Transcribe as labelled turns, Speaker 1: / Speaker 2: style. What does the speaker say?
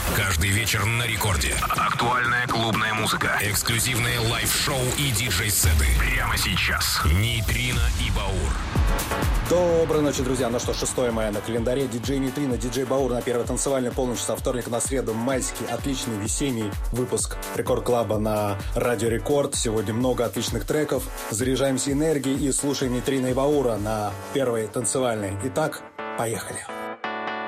Speaker 1: Каждый вечер на рекорде. Актуальная клубная музыка. Эксклюзивные лайв-шоу и диджей-сеты. Прямо сейчас. Нейтрино и Баур.
Speaker 2: Доброй ночи, друзья. Ну что, 6 мая на календаре. Диджей Нейтрино, диджей Баур на первой танцевальной полночь со вторника на среду. Майский, отличный весенний выпуск Рекорд Клаба на Радио Рекорд. Сегодня много отличных треков. Заряжаемся энергией и слушаем Нейтрино и Баура на первой танцевальной. Итак, поехали.